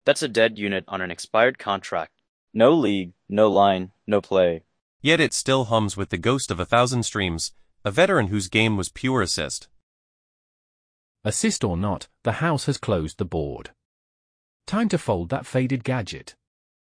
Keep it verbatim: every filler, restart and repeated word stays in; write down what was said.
That's a dead unit on an expired contract. No league, no line, no play. Yet it still hums with the ghost of a thousand streams, a veteran whose game was pure assist. Assist or not, the house has closed the board. Time to fold that faded gadget.